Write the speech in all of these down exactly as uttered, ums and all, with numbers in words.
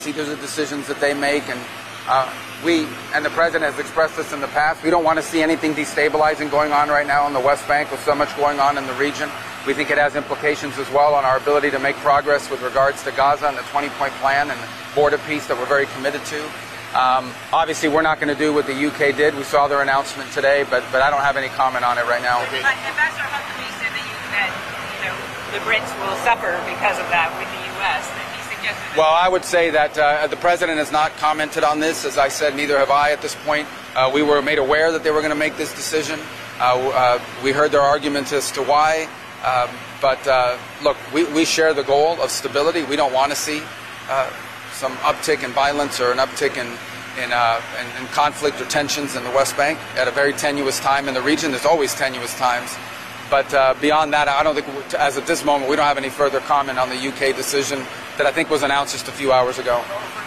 These are decisions that they make, and uh, we, and the president has expressed this in the past, we don't want to see anything destabilizing going on right now in the West Bank with so much going on in the region. We think it has implications as well on our ability to make progress with regards to Gaza and the twenty-point plan and the border peace that we're very committed to. Um, obviously, we're not going to do what the U K did. We saw their announcement today, but but I don't have any comment on it right now. Uh, Ambassador Huckabee said that, you, that you know, the Brits will suffer because of that with the U S Well, I would say that uh, the president has not commented on this. As I said, neither have I at this point. Uh, we were made aware that they were going to make this decision. Uh, uh, we heard their arguments as to why. Um, but, uh, look, we, we share the goal of stability. We don't want to see uh, some uptick in violence or an uptick in, in, uh, in, in conflict or tensions in the West Bank at a very tenuous time in the region. There's always tenuous times. But uh, beyond that, I don't think, as at this moment, we don't have any further comment on the U K decision that I think was announced just a few hours ago.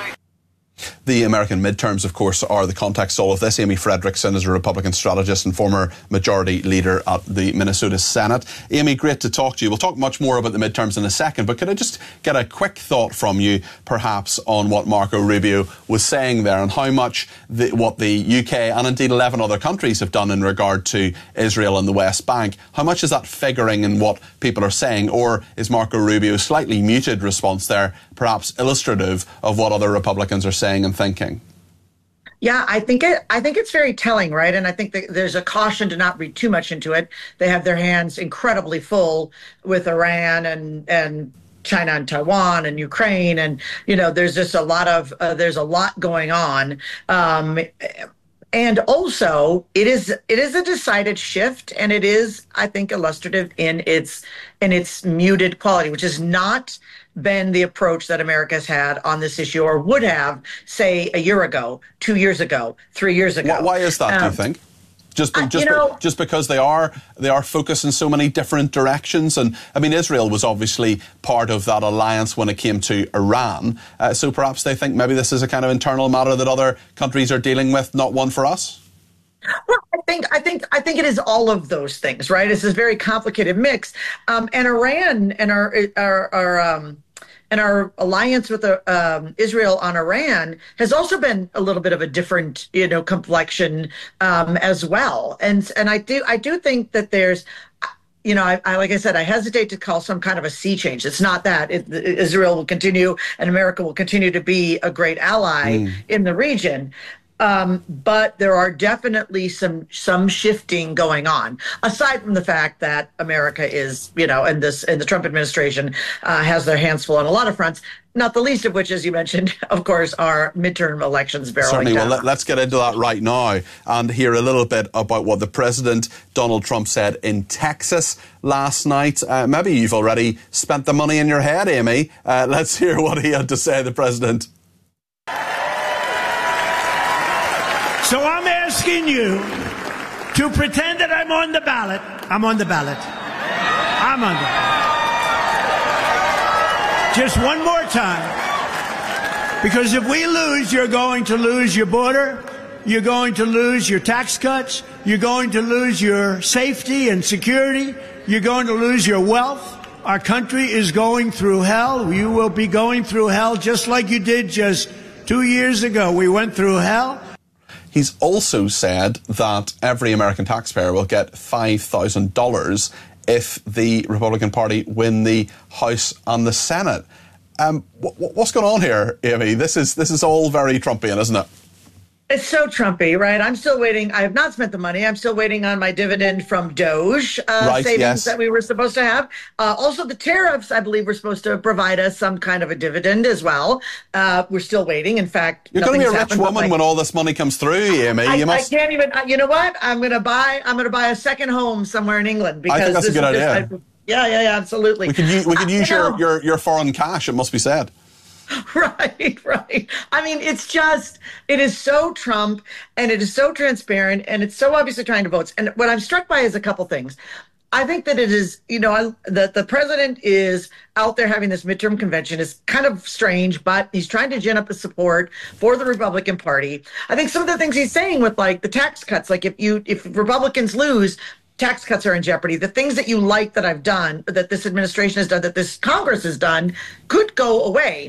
The American midterms, of course, are the context of all of this. Amy Frederickson is a Republican strategist and former majority leader at the Minnesota Senate. Amy, great to talk to you. We'll talk much more about the midterms in a second, but could I just get a quick thought from you, perhaps, on what Marco Rubio was saying there and how much the, what the U K and indeed eleven other countries have done in regard to Israel and the West Bank? How much is that figuring in what people are saying, or is Marco Rubio's slightly muted response there perhaps illustrative of what other Republicans are saying and thinking? Yeah, I think it. I think it's very telling, right? And I think that there's a caution to not read too much into it. They have their hands incredibly full with Iran and and China and Taiwan and Ukraine, and you know, there's just a lot of uh, there's a lot going on. Um, And also, it is it is a decided shift, and it is, I think, illustrative in its in its muted quality, which has not been the approach that America has had on this issue, or would have, say, a year ago, two years ago, three years ago. Why is that? Um, do you think? Just, be, just, you know, be, just because they are they are focused in so many different directions, and I mean, Israel was obviously part of that alliance when it came to Iran. Uh, so perhaps they think maybe this is a kind of internal matter that other countries are dealing with, not one for us. Well, I think I think I think it is all of those things, right? It's this very complicated mix, um, and Iran and our our, our um, and our alliance with uh, um, Israel on Iran has also been a little bit of a different, you know, complexion um, as well. And and I do I do think that there's, you know, I, I like I said, I hesitate to call some kind of a sea change. It's not that. It, Israel will continue, and America will continue to be a great ally mm. in the region. Um, but there are definitely some some shifting going on, aside from the fact that America is, you know, and this and the Trump administration uh, has their hands full on a lot of fronts, not the least of which, as you mentioned, of course, are midterm elections barreling Certainly. down. Well, let, let's get into that right now and hear a little bit about what the President, Donald Trump, said in Texas last night. Uh, maybe you've already spent the money in your head, Amy. Uh, let's hear what he had to say, the President. So I'm asking you to pretend that I'm on the ballot. I'm on the ballot. I'm on the ballot. Just one more time. Because if we lose, you're going to lose your border. You're going to lose your tax cuts. You're going to lose your safety and security. You're going to lose your wealth. Our country is going through hell. You will be going through hell just like you did just two years ago. We went through hell. He's also said that every American taxpayer will get five thousand dollars if the Republican Party win the House and the Senate. Um, what's going on here, Amy? This is this is all very Trumpian, isn't it? It's so Trumpy, right? I'm still waiting. I have not spent the money. I'm still waiting on my dividend from Doge uh, right, savings yes. that we were supposed to have. Uh, also, the tariffs, I believe, were supposed to provide us some kind of a dividend as well. Uh, we're still waiting. In fact, you're going to be a rich woman like, when all this money comes through, Amy. I, you must... I can't even. You know what? I'm going to buy. I'm going to buy a second home somewhere in England because I think that's this a good is idea. Just, I, yeah, yeah, yeah, absolutely. We could use, we could use uh, your, you know, your your foreign cash. It must be said. Right, right. I mean, it's just, it is so Trump, and it is so transparent, and it's so obviously trying to vote. And what I'm struck by is a couple things. I think that it is, you know, I, that the president is out there having this midterm convention is kind of strange, but he's trying to gin up the support for the Republican Party. I think some of the things he's saying with like the tax cuts, like if you, if Republicans lose, tax cuts are in jeopardy. The things that you like that I've done, that this administration has done, that this Congress has done, could go away.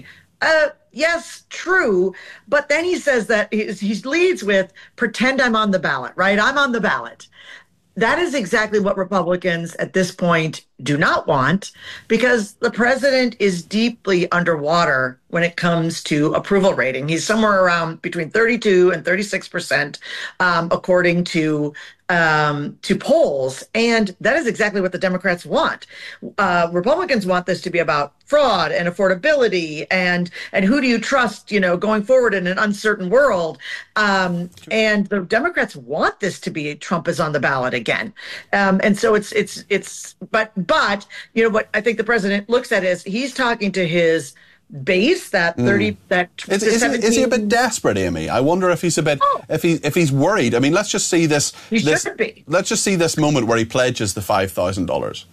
uh, yes, true. But then he says that he, he leads with, pretend I'm on the ballot, right? I'm on the ballot. That is exactly what Republicans at this point do not want, because the president is deeply underwater when it comes to approval rating. He's somewhere around between thirty-two and thirty-six percent, um, according to um, to polls. And that is exactly what the Democrats want. Uh, Republicans want this to be about fraud and affordability and and who do you trust, you know, going forward in an uncertain world. Um, and the Democrats want this to be Trump is on the ballot again. Um, and so it's it's it's but but, you know, what I think the president looks at is he's talking to his base, that thirty, mm. that is, is, he, is he a bit desperate, Amy? I wonder if he's a bit, oh. if he if he's worried. I mean, let's just see this. He this, should be. Let's just see this moment where he pledges the five thousand dollars.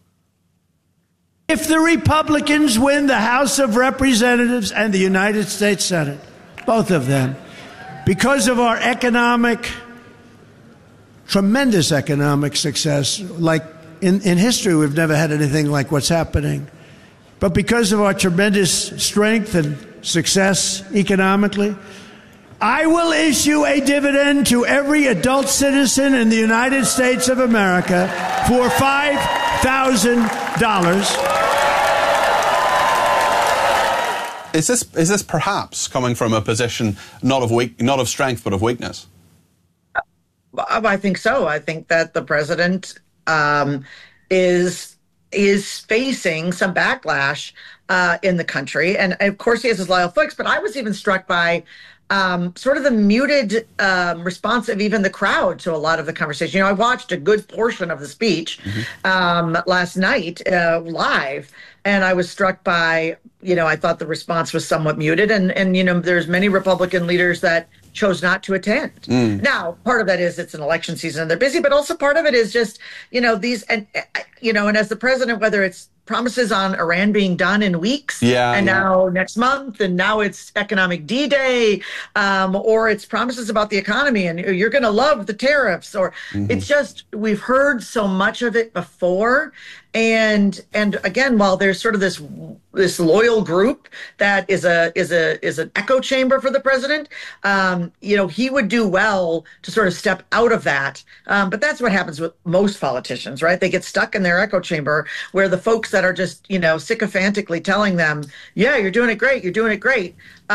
If the Republicans win the House of Representatives and the United States Senate, both of them, because of our economic, tremendous economic success, like in, in history, we've never had anything like what's happening. But because of our tremendous strength and success economically, I will issue a dividend to every adult citizen in the United States of America for five thousand dollars. Is this is this perhaps coming from a position not of weak, not of strength, but of weakness? I think so. I think that the president um, is. is facing some backlash uh, in the country. And of course, he has his loyal folks, but I was even struck by um, sort of the muted um, response of even the crowd to a lot of the conversation. You know, I watched a good portion of the speech mm-hmm. um, last night uh, live, and I was struck by, you know, I thought the response was somewhat muted. And, and you know, there's many Republican leaders that chose not to attend. Mm. Now, part of that is it's an election season and they're busy, but also part of it is just, you know, these, and, you know, and as the president, whether it's promises on Iran being done in weeks yeah, and yeah. now next month, and now it's economic D-Day, um, or it's promises about the economy and you're going to love the tariffs, or mm-hmm. it's just, we've heard so much of it before. And and again, while there's sort of this this loyal group that is a is a is an echo chamber for the president, um, you know, he would do well to sort of step out of that. Um, but that's what happens with most politicians, right? They get stuck in their echo chamber where the folks that are just, you know, sycophantically telling them, "Yeah, you're doing it great, you're doing it great,"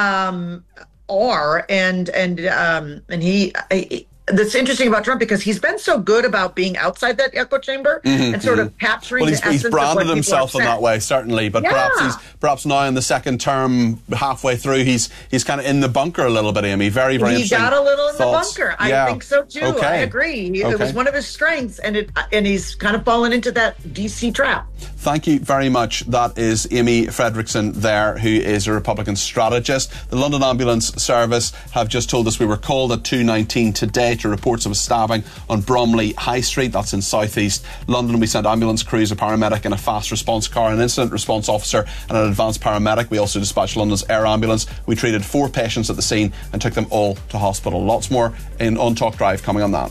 um, are and and um, and he. I, That's interesting about Trump because he's been so good about being outside that echo chamber mm-hmm, and sort of capturing well, he's, the essence he's branded of what himself in that way, certainly. But yeah. perhaps he's perhaps now in the second term, halfway through, he's he's kind of in the bunker a little bit, Amy. Very, very he interesting. He got a little in thoughts. the bunker. I yeah. think so too. Okay. I agree. He, okay. It was one of his strengths, and it and he's kind of fallen into that D C trap. Thank you very much. That is Amy Frederickson there, who is a Republican strategist. The London Ambulance Service have just told us we were called at two nineteen today to reports of a stabbing on Bromley High Street. That's in southeast London. We sent ambulance crews, a paramedic and a fast response car, an incident response officer and an advanced paramedic. We also dispatched London's air ambulance. We treated four patients at the scene and took them all to hospital. Lots more in On Talk Drive coming on that.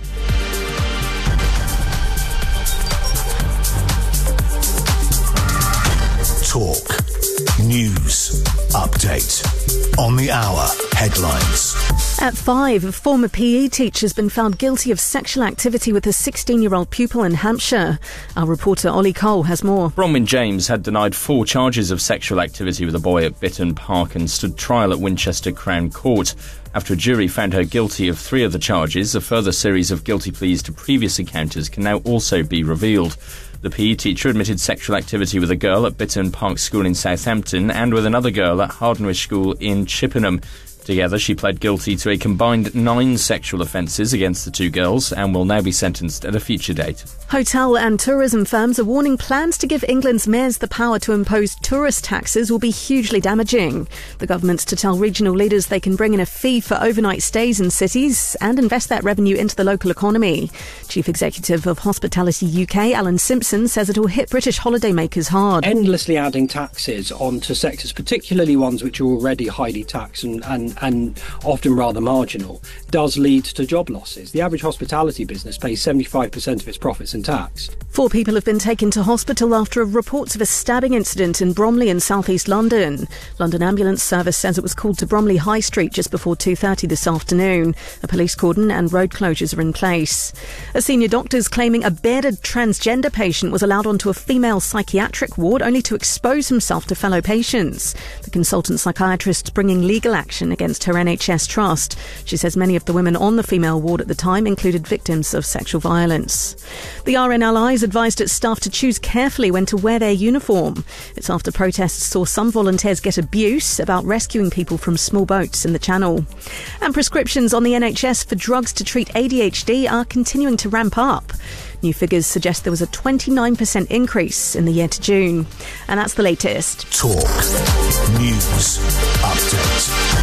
Talk. News. Update. On the hour. Headlines. At five, a former P E teacher has been found guilty of sexual activity with a sixteen-year-old pupil in Hampshire. Our reporter Ollie Cole has more. Bronwyn James had denied four charges of sexual activity with a boy at Bitton Park and stood trial at Winchester Crown Court. After a jury found her guilty of three of the charges, a further series of guilty pleas to previous encounters can now also be revealed. The P E teacher admitted sexual activity with a girl at Bitton Park School in Southampton and with another girl at Hardwick School in Chippenham. Together, she pled guilty to a combined nine sexual offences against the two girls and will now be sentenced at a future date. Hotel and tourism firms are warning plans to give England's mayors the power to impose tourist taxes will be hugely damaging. The government's to tell regional leaders they can bring in a fee for overnight stays in cities and invest that revenue into the local economy. Chief Executive of Hospitality U K, Alan Simpson, says it will hit British holidaymakers hard. Endlessly adding taxes onto sectors, particularly ones which are already highly taxed and, and and, and often rather marginal, does lead to job losses. The average hospitality business pays seventy-five percent of its profits in tax. Four people have been taken to hospital after reports of a stabbing incident in Bromley in southeast London. London Ambulance Service says it was called to Bromley High Street just before two thirty this afternoon. A police cordon and road closures are in place. A senior doctor is claiming a bearded transgender patient was allowed onto a female psychiatric ward only to expose himself to fellow patients. The consultant psychiatrist is bringing legal action against her N H S trust. She says many of the women on the female ward at the time included victims of sexual violence. The R N L I has advised its staff to choose carefully when to wear their uniform. It's after protests saw some volunteers get abuse about rescuing people from small boats in the Channel. And prescriptions on the N H S for drugs to treat A D H D are continuing to ramp up. New figures suggest there was a twenty-nine percent increase in the year to June. And that's the latest. Talk News Update.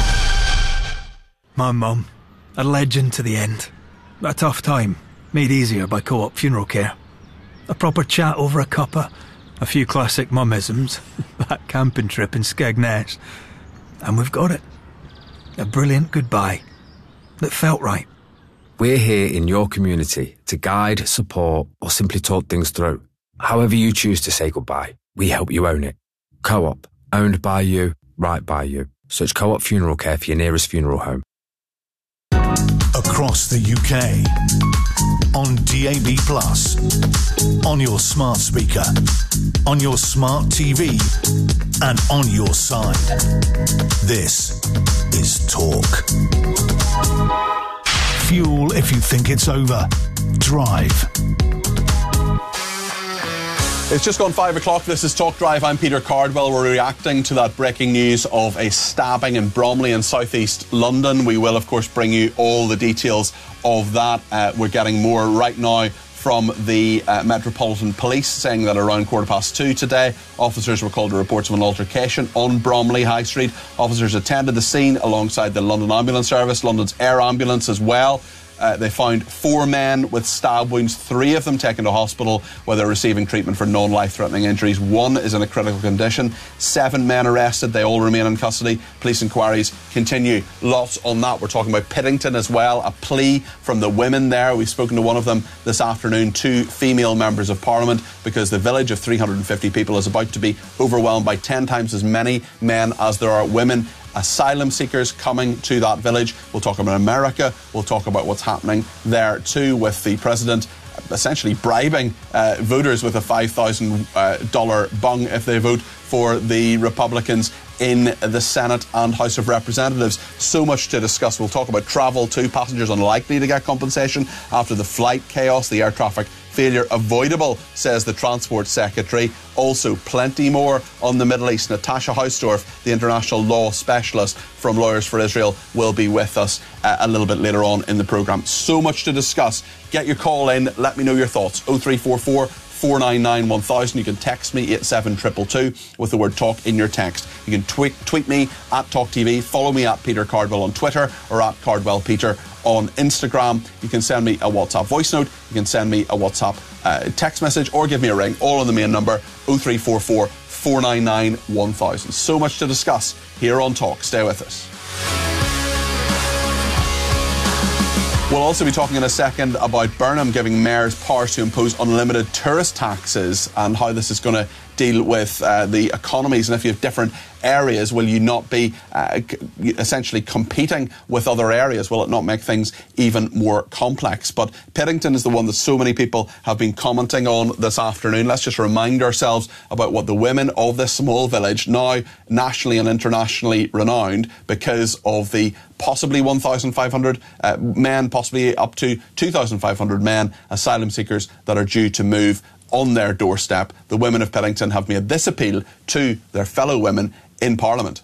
My mum, a legend to the end. A tough time, made easier by Co-op Funeral Care. A proper chat over a cuppa, a few classic mummisms, that camping trip in Skegness. And we've got it. A brilliant goodbye that felt right. We're here in your community to guide, support, or simply talk things through. However you choose to say goodbye, we help you own it. Co-op, owned by you, right by you. Search Co-op Funeral Care for your nearest funeral home. Across the U K, on D A B plus, on your smart speaker, on your smart T V, and on your side. This is Talk. Fuel if you think it's over. Drive. It's just gone five o'clock. This is Talk Drive. I'm Peter Cardwell. We're reacting to that breaking news of a stabbing in Bromley in southeast London. We will, of course, bring you all the details of that. Uh, we're getting more right now from the uh, Metropolitan Police, saying that around quarter past two today, officers were called to reports of an altercation on Bromley High Street. Officers attended the scene alongside the London Ambulance Service, London's Air Ambulance as well. Uh, they found four men with stab wounds, three of them taken to hospital where they're receiving treatment for non-life-threatening injuries. One is in a critical condition. Seven men arrested. They all remain in custody. Police inquiries continue. Lots on that. We're talking about Piddington as well. A plea from the women there. We've spoken to one of them this afternoon, two female members of Parliament, because the village of three hundred fifty people is about to be overwhelmed by ten times as many men as there are women. Asylum seekers coming to that village. We'll talk about America. We'll talk about what's happening there too, with the president essentially bribing uh, voters with a five thousand dollars uh, bung if they vote for the Republicans in the Senate and House of Representatives. So much to discuss. We'll talk about travel too. Passengers unlikely to get compensation after the flight chaos, the air traffic failure avoidable, says the Transport Secretary. Also, plenty more on the Middle East. Natasha Hausdorff, the international law specialist from Lawyers for Israel, will be with us uh, a little bit later on in the programme. So much to discuss. Get your call in. Let me know your thoughts. oh three four four, four nine nine, one thousand. You can text me eight seven two two two with the word talk in your text. You can tweet, tweet me at TalkTV. Follow me at Peter Cardwell on Twitter or at CardwellPeter on Instagram. You can send me a WhatsApp voice note. You can send me a WhatsApp uh, text message or give me a ring, all on the main number oh three four four, four nine nine, one thousand. So much to discuss here on Talk. Stay with us. We'll also be talking in a second about Burnham giving mayors powers to impose unlimited tourist taxes and how this is going to deal with uh, the economies, and if you have different areas, will you not be uh, essentially competing with other areas? Will it not make things even more complex? But Piddington is the one that so many people have been commenting on this afternoon. Let's just remind ourselves about what the women of this small village, now nationally and internationally renowned because of the possibly one thousand five hundred uh, men, possibly up to two thousand five hundred men, asylum seekers that are due to move on their doorstep. The women of Piddington have made this appeal to their fellow women in Parliament.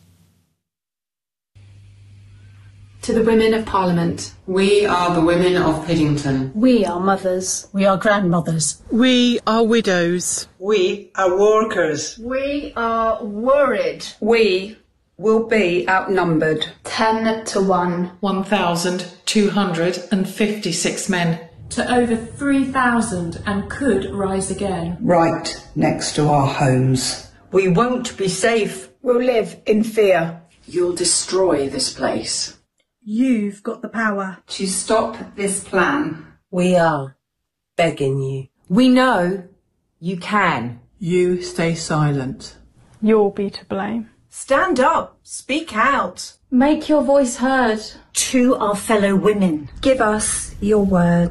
To the women of Parliament. We are the women of Piddington. We are mothers. We are grandmothers. We are widows. We are workers. We are worried. We will be outnumbered. Ten to one. one thousand two hundred fifty-six men. To over three thousand and could rise again. Right next to our homes. We won't be safe. We'll live in fear. You'll destroy this place. You've got the power to stop this plan. We are begging you. We know you can. You stay silent. You'll be to blame. Stand up. Speak out. Make your voice heard. To our fellow women. Give us your word.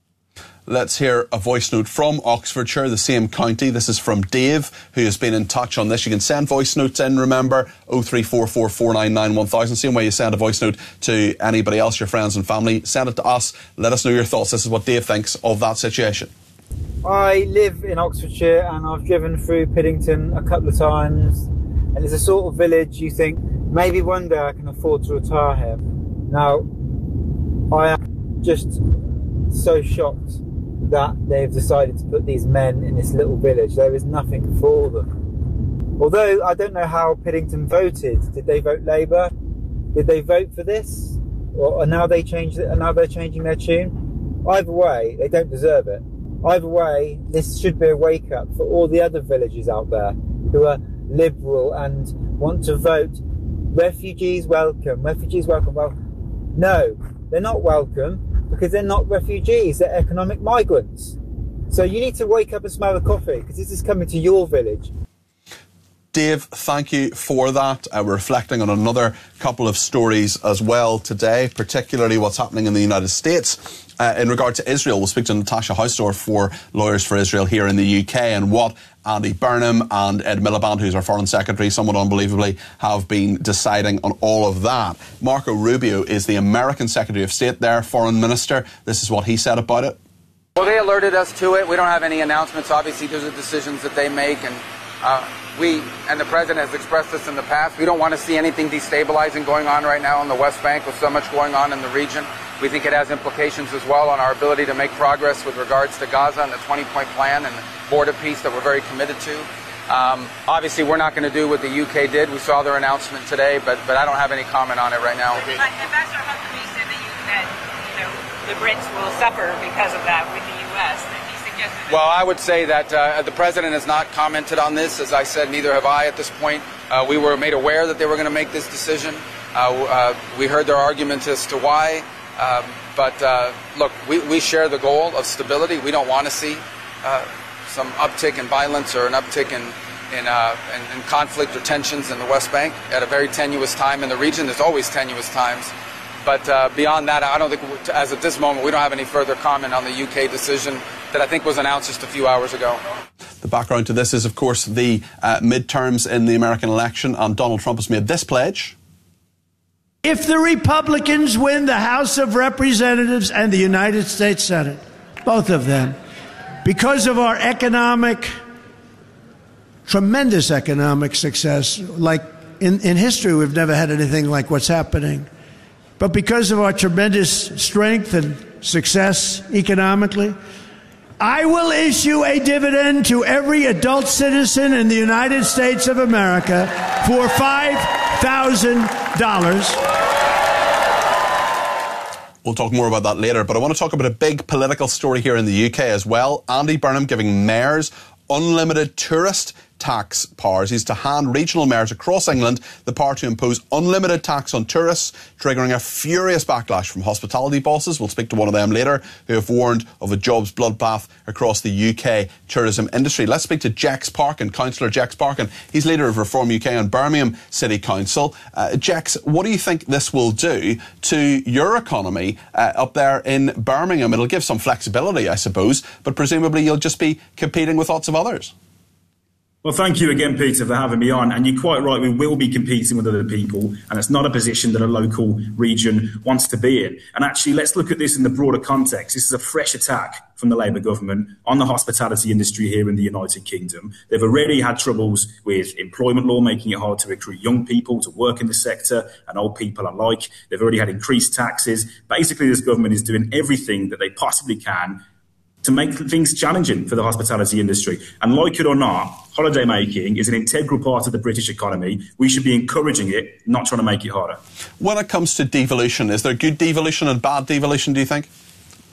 Let's hear a voice note from Oxfordshire, the same county. This is from Dave, who has been in touch on this. You can send voice notes in, remember, oh three four four, four nine nine, one thousand. Same way you send a voice note to anybody else, your friends and family. Send it to us. Let us know your thoughts. This is what Dave thinks of that situation. I live in Oxfordshire and I've driven through Piddington a couple of times. And it's a sort of village you think, maybe one day I can afford to retire here. Now, I am just so shocked that they've decided to put these men in this little village. There is nothing for them. Although I don't know how Piddington voted. Did they vote Labour? Did they vote for this? Or now they changed it, and now they're changing their tune? Either way, they don't deserve it. Either way, this should be a wake-up for all the other villages out there who are liberal and want to vote refugees welcome, refugees welcome. Well, no, they're not welcome. Because they're not refugees, they're economic migrants. So you need to wake up and smell the coffee, because this is coming to your village. Dave, thank you for that. Uh, we're reflecting on another couple of stories as well today, particularly what's happening in the United States. Uh, in regard to Israel, we'll speak to Natasha Hausdorff for Lawyers for Israel here in the U K, and what Andy Burnham and Ed Miliband, who's our Foreign Secretary, somewhat unbelievably, have been deciding on all of that. Marco Rubio is the American Secretary of State, their Foreign Minister. This is what he said about it. Well, they alerted us to it. We don't have any announcements. Obviously, those are decisions that they make, and uh, we, and the President has expressed this in the past, we don't want to see anything destabilizing going on right now on the West Bank with so much going on in the region. We think it has implications as well on our ability to make progress with regards to Gaza and the twenty-point plan and the border peace that we're very committed to. Um, obviously, we're not going to do what the U K did. We saw their announcement today, but but I don't have any comment on it right now. Ambassador Huckabee said that, you, that you know, the Brits will suffer because of that with the U S. He suggested that. Well, I would say that uh, the President has not commented on this. As I said, neither have I at this point. Uh, we were made aware that they were going to make this decision. Uh, uh, we heard their arguments as to why. Um, but uh, look, we, we share the goal of stability. We don't want to see uh, some uptick in violence or an uptick in in, uh, in in conflict or tensions in the West Bank at a very tenuous time in the region. There's always tenuous times. But uh, beyond that, I don't think, as at this moment, we don't have any further comment on the U K decision that I think was announced just a few hours ago. The background to this is, of course, the uh, midterms in the American election, and Donald Trump has made this pledge. If the Republicans win the House of Representatives and the United States Senate, both of them, because of our economic, tremendous economic success, like in, in history, we've never had anything like what's happening. But because of our tremendous strength and success economically, I will issue a dividend to every adult citizen in the United States of America for five thousand dollars. We'll talk more about that later, but I want to talk about a big political story here in the U K as well. Andy Burnham giving mayors unlimited tourist tax powers. He's to hand regional mayors across England the power to impose unlimited tax on tourists, triggering a furious backlash from hospitality bosses. We'll speak to one of them later, who have warned of a jobs bloodbath across the U K tourism industry. Let's speak to Jex Parkin, Councillor Jex Parkin. He's leader of Reform U K and Birmingham City Council. Uh, Jex, what do you think this will do to your economy uh, up there in Birmingham? It'll give some flexibility, I suppose, but presumably you'll just be competing with lots of others. Well, thank you again, Peter, for having me on. And you're quite right, we will be competing with other people, and it's not a position that a local region wants to be in. And actually, let's look at this in the broader context. This is a fresh attack from the Labour government on the hospitality industry here in the United Kingdom. They've already had troubles with employment law, making it hard to recruit young people to work in the sector and old people alike. They've already had increased taxes. Basically, this government is doing everything that they possibly can to make things challenging for the hospitality industry. And like it or not, holiday making is an integral part of the British economy. We should be encouraging it, not trying to make it harder. When it comes to devolution, is there good devolution and bad devolution, do you think?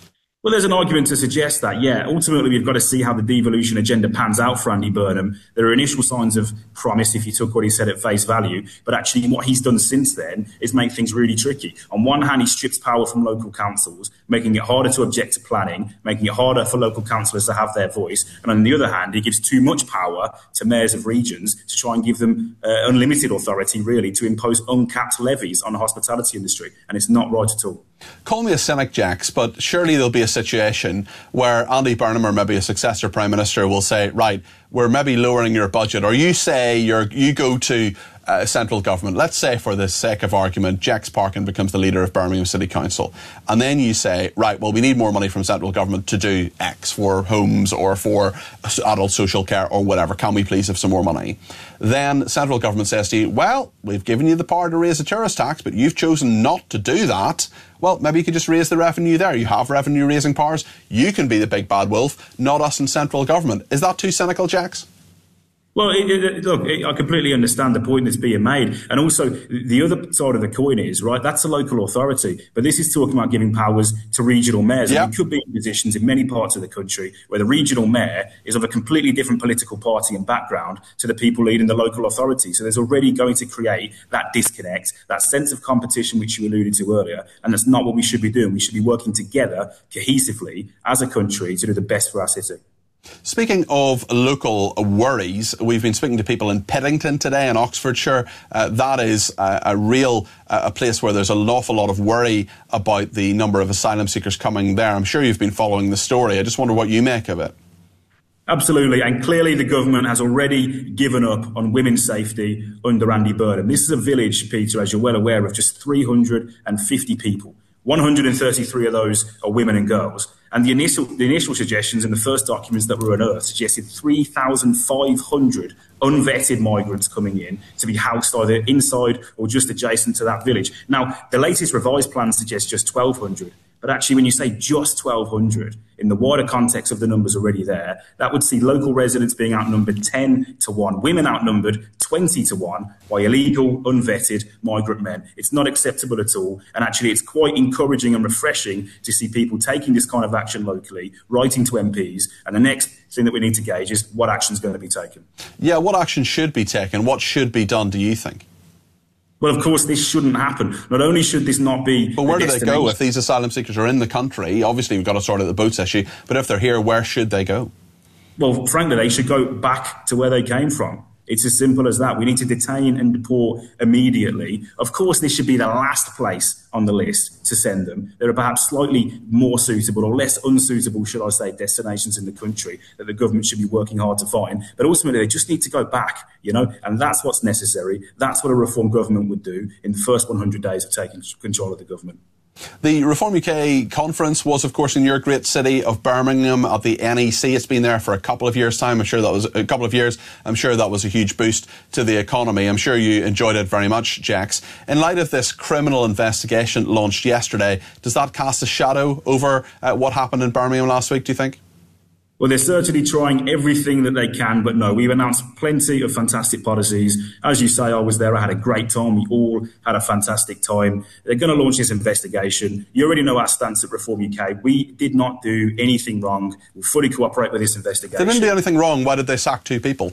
Well, there's an argument to suggest that, yeah. Ultimately, we've got to see how the devolution agenda pans out for Andy Burnham. There are initial signs of promise if you took what he said at face value, but actually what he's done since then is make things really tricky. On one hand, he strips power from local councils, making it harder to object to planning, making it harder for local councillors to have their voice. And on the other hand, he gives too much power to mayors of regions to try and give them uh, unlimited authority, really, to impose uncapped levies on the hospitality industry. And it's not right at all. Call me a cynic, Jax, but surely there'll be a situation where Andy Burnham or maybe a successor Prime Minister will say, right, we're maybe lowering your budget, or you say you're, you go to uh, central government. Let's say, for the sake of argument, Jax Parkin becomes the leader of Birmingham City Council. And then you say, right, well, we need more money from central government to do X for homes or for adult social care or whatever. Can we please have some more money? Then central government says to you, well, we've given you the power to raise the tourist tax, but you've chosen not to do that. Well, maybe you could just raise the revenue there. You have revenue raising powers. You can be the big bad wolf, not us in central government. Is that too cynical, Jax? Well, it, it, look, it, I completely understand the point that's being made. And also, the other side of the coin is, right, that's a local authority. But this is talking about giving powers to regional mayors. Yep. And we could be in positions in many parts of the country where the regional mayor is of a completely different political party and background to the people leading the local authority. So there's already going to create that disconnect, that sense of competition which you alluded to earlier. And that's not what we should be doing. We should be working together cohesively as a country to do the best for our city. Speaking of local worries, we've been speaking to people in Piddington today in Oxfordshire. Uh, that is a, a real uh, a place where there's an awful lot of worry about the number of asylum seekers coming there. I'm sure you've been following the story. I just wonder what you make of it. Absolutely, and clearly the government has already given up on women's safety under Andy Burnham. This is a village, Peter, as you're well aware, of just three hundred fifty people. one hundred thirty-three of those are women and girls. And the initial, the initial suggestions in the first documents that were unearthed suggested three thousand five hundred unvetted migrants coming in to be housed either inside or just adjacent to that village. Now, the latest revised plan suggests just twelve hundred. But actually, when you say just twelve hundred, in the wider context of the numbers already there, that would see local residents being outnumbered ten to one, women outnumbered twenty to one by illegal, unvetted migrant men. It's not acceptable at all. And actually, it's quite encouraging and refreshing to see people taking this kind of action locally, writing to M Ps. And the next thing that we need to gauge is what action is going to be taken. Yeah, what action should be taken? What should be done, do you think? Well, of course, this shouldn't happen. Not only should this not be... But where do they go if these asylum seekers are in the country? Obviously, we've got to sort out the boats issue. But if they're here, where should they go? Well, frankly, they should go back to where they came from. It's as simple as that. We need to detain and deport immediately. Of course, this should be the last place on the list to send them. There are perhaps slightly more suitable or less unsuitable, should I say, destinations in the country that the government should be working hard to find. But ultimately, they just need to go back, you know, and that's what's necessary. That's what a reform government would do in the first one hundred days of taking control of the government. The Reform U K conference was, of course, in your great city of Birmingham at the N E C. It's been there for a couple of years' time. I'm sure that was a couple of years. I'm sure that was a huge boost to the economy. I'm sure you enjoyed it very much, Jax. In light of this criminal investigation launched yesterday, does that cast a shadow over uh, what happened in Birmingham last week, do you think? Well, they're certainly trying everything that they can, but no, we've announced plenty of fantastic policies. As you say, I was there. I had a great time. We all had a fantastic time. They're going to launch this investigation. You already know our stance at Reform U K. We did not do anything wrong. We'll fully cooperate with this investigation. They didn't do anything wrong. Why did they sack two people?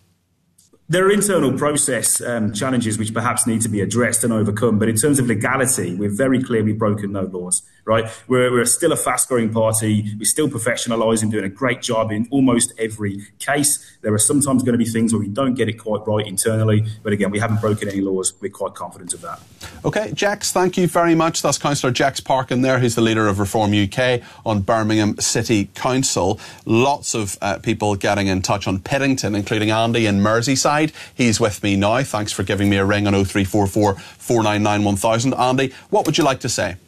There are internal process um, challenges which perhaps need to be addressed and overcome. But in terms of legality, we're very clear we've broken no laws, right? We're, we're still a fast-growing party. We're still professionalising, doing a great job in almost every case. There are sometimes going to be things where we don't get it quite right internally. But again, we haven't broken any laws. We're quite confident of that. OK, Jax, thank you very much. That's Councillor Jax Parkin there, who's the leader of Reform U K on Birmingham City Council. Lots of uh, people getting in touch on Piddington, including Andy in Merseyside. He's with me now. Thanks for giving me a ring on oh three four four, four nine nine, one thousand. Andy, what would you like to say?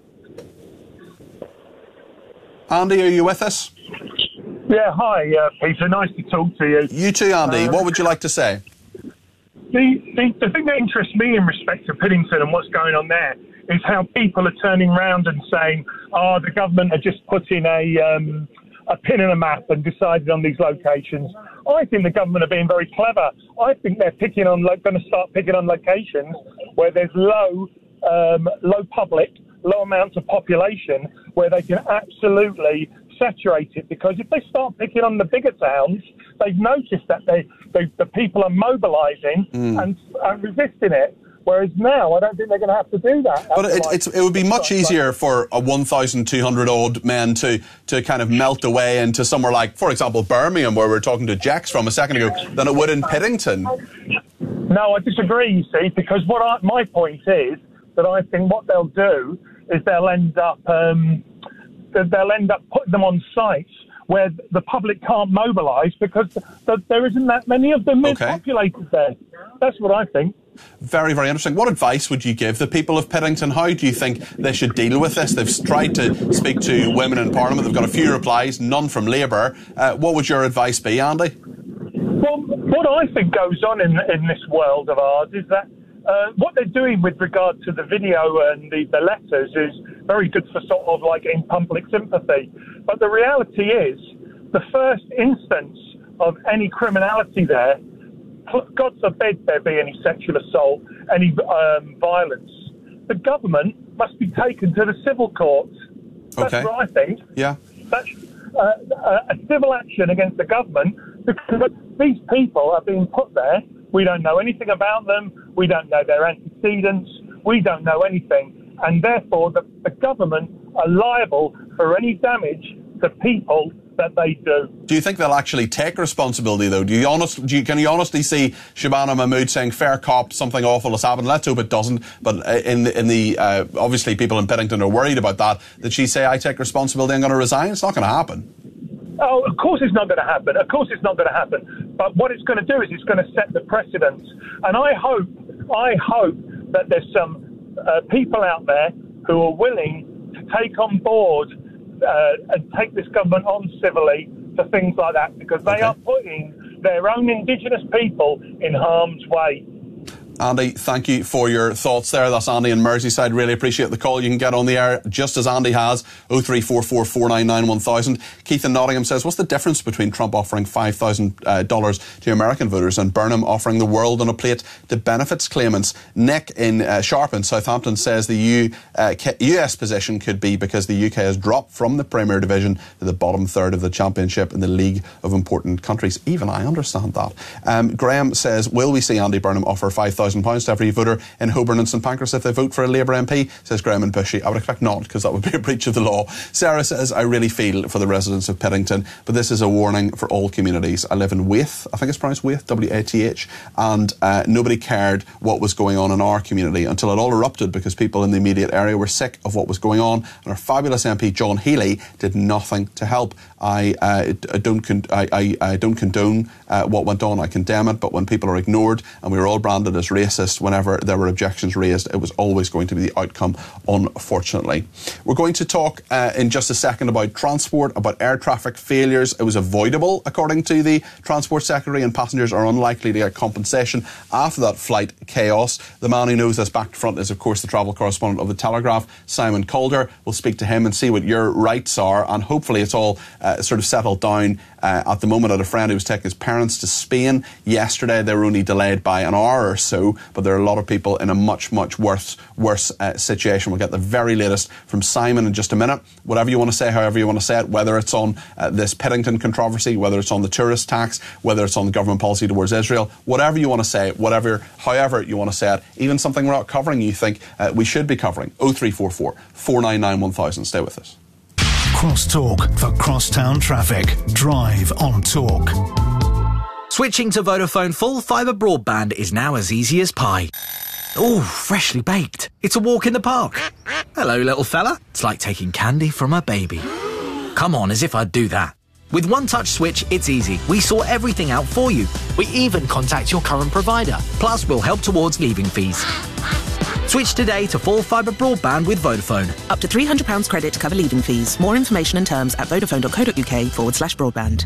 Andy, are you with us? Yeah, hi, uh, Peter. Nice to talk to you. You too, Andy. Uh, what would you like to say? The, the, the thing that interests me in respect to Piddington and what's going on there is how people are turning around and saying, oh, the government are just putting a... Um, a pin in a map and decided on these locations. I think the government are being very clever. I think they're picking on, like, going to start picking on locations where there's low, um, low public, low amounts of population, where they can absolutely saturate it. Because if they start picking on the bigger towns, they've noticed that they, they the people are mobilising mm. and, and resisting it. Whereas now, I don't think they're going to have to do that. But it, it's, it would be much easier for a one thousand two hundred odd men to, to kind of melt away into somewhere like, for example, Birmingham, where we were talking to Jax from a second ago, than it would in Piddington. No, I disagree, you see, because what I, my point is that I think what they'll do is they'll end up um, they'll end up putting them on sites where the public can't mobilise because the, the, there isn't that many of them okay. populated there. That's what I think. Very, very interesting. What advice would you give the people of Piddington? How do you think they should deal with this? They've tried to speak to women in Parliament. They've got a few replies, none from Labour. Uh, what would your advice be, Andy? Well, what I think goes on in, in this world of ours is that uh, what they're doing with regard to the video and the, the letters is very good for sort of like in public sympathy. But the reality is, the first instance of any criminality there, God forbid there be any sexual assault, any um, violence, the government must be taken to the civil courts. That's okay. what I think. Yeah. That's uh, a civil action against the government because these people are being put there. We don't know anything about them. We don't know their antecedents. We don't know anything. And therefore, the, the government are liable for any damage to people that they do. Do you think they'll actually take responsibility, though? Do you honest? Do you, can you honestly see Shabana Mahmood saying, "Fair cop, something awful has happened"? Let's hope it doesn't. But in the, in the uh, obviously people in Piddington are worried about that. Did she say, "I take responsibility, I'm going to resign"? It's not going to happen. Oh, of course it's not going to happen. Of course it's not going to happen. But what it's going to do is it's going to set the precedent. And I hope, I hope that there's some uh, people out there who are willing to take on board Uh, and take this government on civilly for things like that because they okay. are putting their own Indigenous people in harm's way. Andy, thank you for your thoughts there. That's Andy in Merseyside. Really appreciate the call. You can get on the air just as Andy has, oh three four four, four nine nine, one thousand. Keith in Nottingham says, what's the difference between Trump offering five thousand dollars uh, to American voters and Burnham offering the world on a plate to benefits claimants? Nick in uh, Sharp in Southampton says the U, uh, U S position could be because the U K has dropped from the Premier Division to the bottom third of the Championship in the League of Important Countries. Even I understand that. Um, Graham says, will we see Andy Burnham offer five thousand pounds to every voter in Holborn and St Pancras if they vote for a Labour M P? Says Graham and Bushy. I would expect not, because that would be a breach of the law. Sarah says, I really feel for the residents of Piddington, but this is a warning for all communities. I live in Waith, I think it's pronounced Waith, W A T H, and uh, nobody cared what was going on in our community until it all erupted because people in the immediate area were sick of what was going on, and our fabulous M P John Healy did nothing to help. I, uh, I don't con- I, I, I don't condone uh, what went on. I condemn it, but when people are ignored and we were all branded as racist whenever there were objections raised, it was always going to be the outcome, unfortunately. We're going to talk uh, in just a second about transport, about air traffic failures. It was avoidable, according to the Transport Secretary, and passengers are unlikely to get compensation after that flight chaos. The man who knows this back to front is, of course, the travel correspondent of The Telegraph, Simon Calder. We'll speak to him and see what your rights are, and hopefully it's all uh, sort of settled down. Uh, at the moment, I had a friend who was taking his parents to Spain yesterday. They were only delayed by an hour or so, but there are a lot of people in a much, much worse, worse uh, situation. We'll get the very latest from Simon in just a minute. Whatever you want to say, however you want to say it, whether it's on uh, this Piddington controversy, whether it's on the tourist tax, whether it's on the government policy towards Israel, whatever you want to say, whatever, however you want to say it, even something we're not covering you think uh, we should be covering. oh three four four, four nine nine, one thousand. Stay with us. Crosstalk for crosstown traffic. Drive on Talk. Switching to Vodafone full fibre broadband is now as easy as pie. Ooh, freshly baked. It's a walk in the park. Hello, little fella. It's like taking candy from a baby. Come on, as if I'd do that. With One Touch Switch, it's easy. We sort everything out for you. We even contact your current provider. Plus, we'll help towards leaving fees. Switch today to full fibre broadband with Vodafone. Up to three hundred pounds credit to cover leaving fees. More information and terms at vodafone.co.uk forward slash broadband.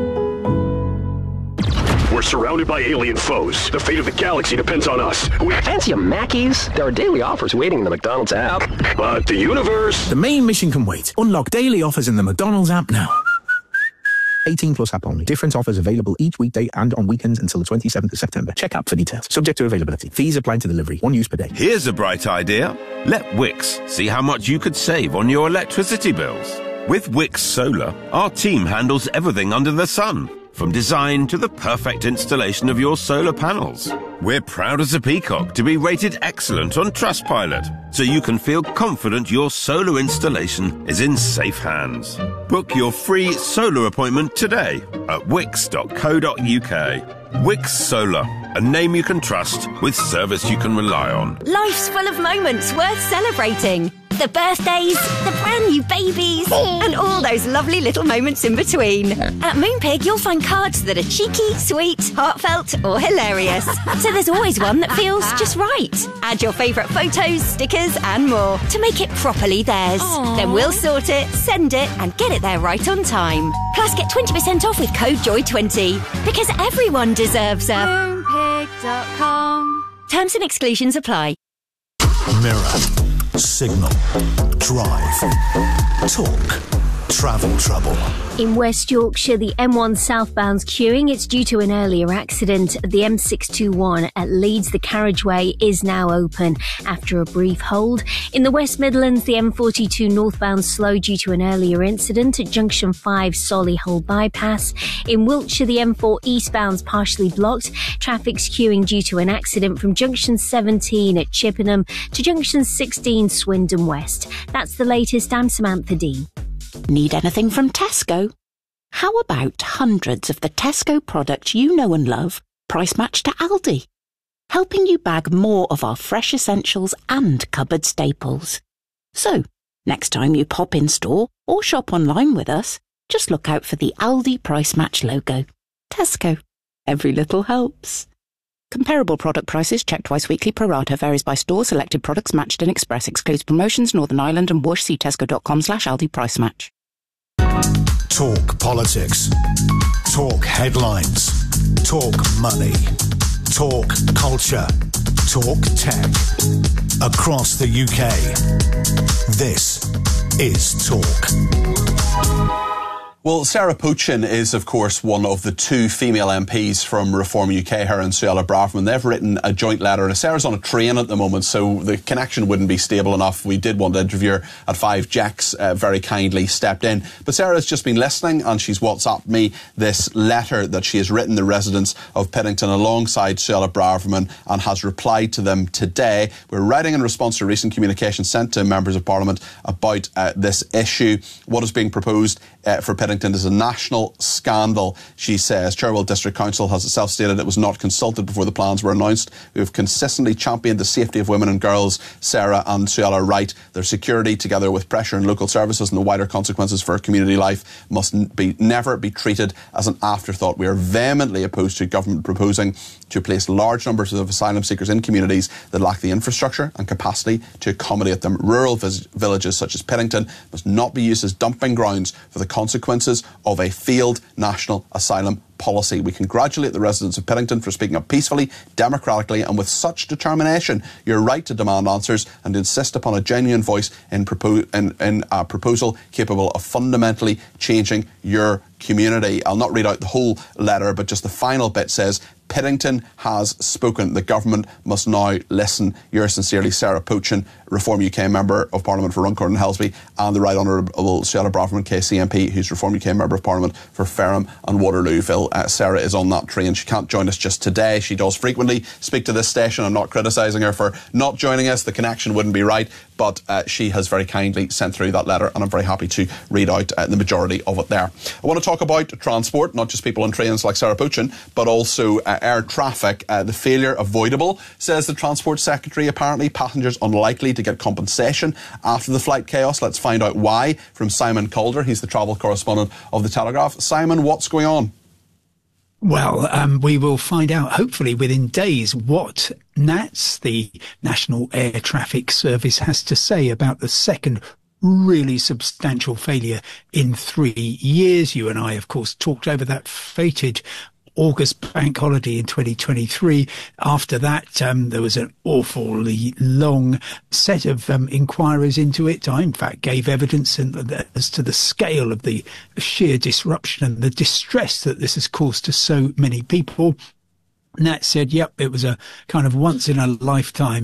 We're surrounded by alien foes. The fate of the galaxy depends on us. We fancy a Mackey's? There are daily offers waiting in the McDonald's app. But the universe... The main mission can wait. Unlock daily offers in the McDonald's app now. eighteen plus app only. Different offers available each weekday and on weekends until the twenty-seventh of September. Check app for details. Subject to availability. Fees apply to delivery. One use per day. Here's a bright idea. Let Wix see how much you could save on your electricity bills. With Wix Solar, our team handles everything under the sun, from design to the perfect installation of your solar panels. We're proud as a peacock to be rated excellent on Trustpilot, so you can feel confident your solar installation is in safe hands. Book your free solar appointment today at wix dot co dot uk. Wix Solar, a name you can trust with service you can rely on. Life's full of moments worth celebrating. The birthdays, the brand new babies, and all those lovely little moments in between. At Moonpig, you'll find cards that are cheeky, sweet, heartfelt, or hilarious. So there's always one that feels just right. Add your favourite photos, stickers, and more to make it properly theirs. Aww. Then we'll sort it, send it, and get it there right on time. Plus, get twenty percent off with code Joy twenty. Because everyone deserves a Moonpig dot com. Terms and exclusions apply. Mirror. Signal. Drive. Talk. Travel trouble. In West Yorkshire, the M one southbound's queuing. It's due to an earlier accident. The M six twenty-one at Leeds, the carriageway is now open after a brief hold. In the West Midlands, the M forty-two northbound slow due to an earlier incident at Junction five Solihull bypass. In Wiltshire, the M four eastbound's partially blocked. Traffic's queuing due to an accident from Junction seventeen at Chippenham to Junction sixteen Swindon West. That's the latest. I'm Samantha Dean. Need anything from Tesco? How about hundreds of the Tesco products you know and love, price matched to Aldi? Helping you bag more of our fresh essentials and cupboard staples. So, next time you pop in store or shop online with us, just look out for the Aldi price match logo. Tesco. Every little helps. Comparable product prices checked twice weekly. Pro rata varies by store. Selected products matched in Express. Excludes promotions. Northern Ireland and Whoosh. See tesco.com slash Aldi price match. Talk politics. Talk headlines. Talk money. Talk culture. Talk tech. Across the U K. This is Talk. Well, Sarah Pochin is, of course, one of the two female M Ps from Reform U K, her and Suella Braverman. They've written a joint letter. Sarah's on a train at the moment, so the connection wouldn't be stable enough. We did want to interview her at five. Jack's uh, very kindly stepped in. But Sarah's just been listening, and she's WhatsApped me this letter that she has written the residents of Piddington alongside Suella Braverman and has replied to them today. We're writing in response to recent communication sent to members of Parliament about uh, this issue. What is being proposed uh, for Piddington is a national scandal, she says. Cherwell District Council has itself stated it was not consulted before the plans were announced. We have consistently championed the safety of women and girls. Sarah and Suella write, their security, together with pressure in local services and the wider consequences for community life, must be never be treated as an afterthought. We are vehemently opposed to government proposing to place large numbers of asylum seekers in communities that lack the infrastructure and capacity to accommodate them. Rural vis- villages such as Piddington must not be used as dumping grounds for the consequences of a failed national asylum policy. We congratulate the residents of Piddington for speaking up peacefully, democratically and with such determination. You're right to demand answers and insist upon a genuine voice in, propo- in, in a proposal capable of fundamentally changing your community. I'll not read out the whole letter, but just the final bit says, Piddington has spoken. The government must now listen. Yours sincerely, Sarah Pochin, Reform U K Member of Parliament for Runcorn and Helsby, and the Right Honourable Suella Braverman, K C M P, who's Reform U K Member of Parliament for Ferrum and Waterlooville. Uh, Sarah is on that train. She can't join us just today. She does frequently speak to this station. I'm not criticising her for not joining us. The connection wouldn't be right, but uh, she has very kindly sent through that letter, and I'm very happy to read out uh, the majority of it there. I want to talk about transport, not just people on trains like Sarah Pochin, but also uh, air traffic. Uh, the failure avoidable, says the Transport Secretary. Apparently, passengers unlikely to get compensation after the flight chaos. Let's find out why from Simon Calder. He's the travel correspondent of The Telegraph. Simon, what's going on? Well, um, we will find out, hopefully within days, what NATS, the National Air Traffic Service, has to say about the second really substantial failure in three years. You and I, of course, talked over that fated August bank holiday in twenty twenty-three. After that, um, there was an awfully long set of um, inquiries into it. I, in fact, gave evidence in, as to the scale of the sheer disruption and the distress that this has caused to so many people. Nat said, yep, it was a kind of once in a lifetime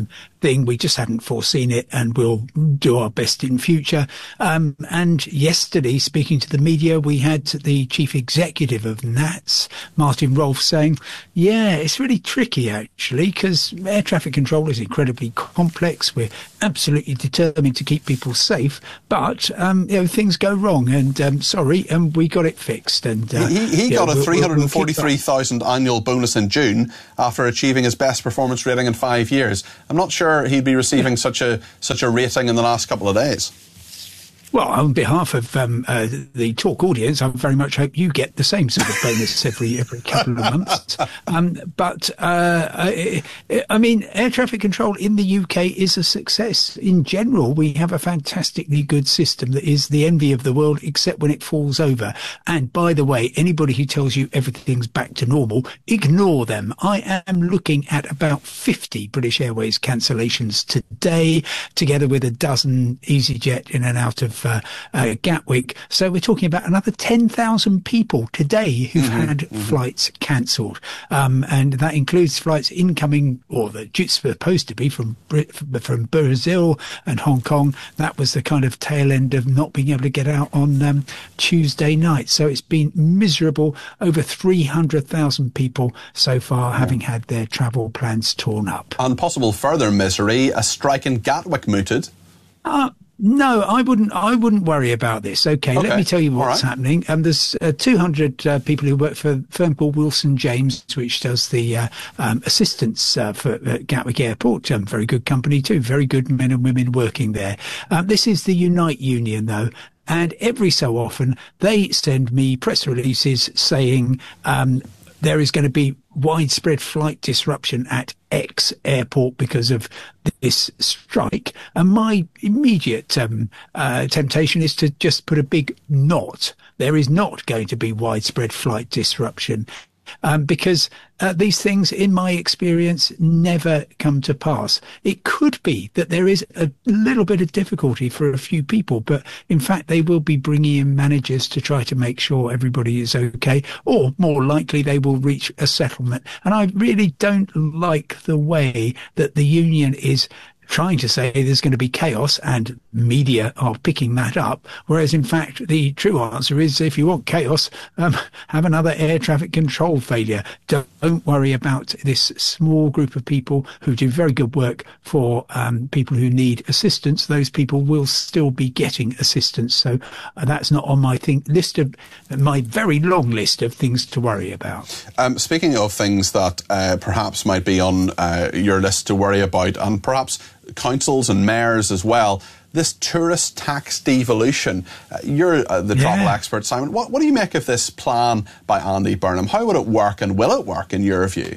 thing. We just hadn't foreseen it, and we'll do our best in future. Um, and yesterday, speaking to the media, we had the chief executive of NATS, Martin Rolfe, saying, yeah, it's really tricky, actually, because air traffic control is incredibly complex. We're absolutely determined to keep people safe, but um, you know, things go wrong, and um, sorry, and um, we got it fixed. And uh, he, he got know, a we'll, three hundred forty-three thousand we'll annual bonus in June after achieving his best performance rating in five years. I'm not sure he'd be receiving such a such a rating in the last couple of days. Well, on behalf of um, uh, the Talk audience, I very much hope you get the same sort of bonus every every couple of months. Um, but, uh, I, I mean, air traffic control in the U K is a success. In general, we have a fantastically good system that is the envy of the world, except when it falls over. And by the way, anybody who tells you everything's back to normal, ignore them. I am looking at about fifty British Airways cancellations today, together with a dozen EasyJet in and out of Uh, uh, Gatwick. So we're talking about another ten thousand people today who've mm-hmm, had mm-hmm. flights cancelled. Um, and that includes flights incoming, or that it's supposed to be, from Brit- from Brazil and Hong Kong. That was the kind of tail end of not being able to get out on um, Tuesday night. So it's been miserable. Over three hundred thousand people so far having yeah. had their travel plans torn up. And possible further misery, a strike in Gatwick mooted. Uh, No, I wouldn't. I wouldn't worry about this. Okay, okay. Let me tell you what's right. happening. Um, there's uh, two hundred uh, people who work for a firm called Wilson James, which does the uh, um, assistance uh, for uh, Gatwick Airport. Um, very good company too. Very good men and women working there. Um, this is the Unite Union, though. And every so often they send me press releases saying um, there is going to be widespread flight disruption at X airport because of this strike. And my immediate um, uh, temptation is to just put a big not. There is not going to be widespread flight disruption. Um, because uh, these things, in my experience, never come to pass. It could be that there is a little bit of difficulty for a few people, but in fact, they will be bringing in managers to try to make sure everybody is okay, or more likely, they will reach a settlement. And I really don't like the way that the union is trying to say there's going to be chaos, and media are picking that up, whereas in fact the true answer is, if you want chaos, um, have another air traffic control failure. Don't, don't worry about this small group of people who do very good work for um, people who need assistance. Those people will still be getting assistance, so uh, that's not on my thing, list of my very long list of things to worry about. Um, speaking of things that uh, perhaps might be on uh, your list to worry about, and perhaps councils and mayors as well, this tourist tax devolution. Uh, you're uh, the travel yeah. expert, Simon. What, what do you make of this plan by Andy Burnham? How would it work, and will it work in your view?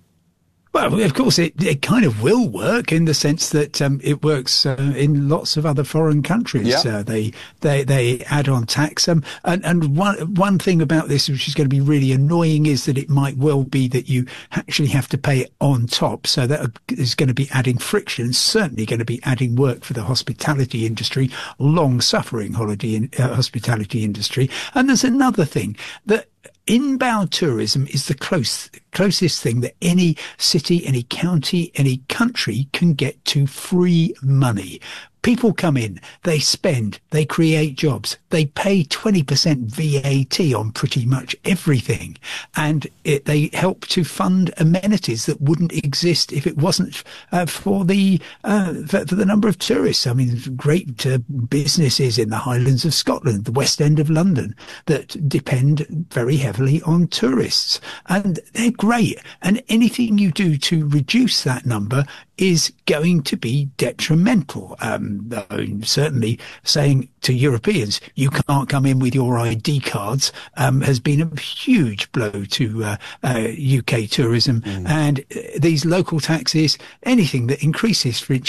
Well, of course, it, it kind of will work in the sense that um, it works uh, in lots of other foreign countries. Yeah. Uh, they they they add on tax. Um, and and one one thing about this, which is going to be really annoying, is that it might well be that you actually have to pay it on top. So that is going to be adding friction, certainly going to be adding work for the hospitality industry, long-suffering holiday in, uh, hospitality industry. And there's another thing that inbound tourism is the close, closest thing that any city, any county, any country can get to free money. People come in, they spend, they create jobs, they pay twenty percent V A T on pretty much everything. And it, they help to fund amenities that wouldn't exist if it wasn't uh, for the uh, for, for the number of tourists. I mean, great uh, businesses in the Highlands of Scotland, the West End of London, that depend very heavily on tourists. And they're great. And anything you do to reduce that number is going to be detrimental. Um, certainly saying to Europeans, you can't come in with your I D cards, um, has been a huge blow to uh, uh, U K tourism. Mm. And uh, these local taxes, anything that increases friction,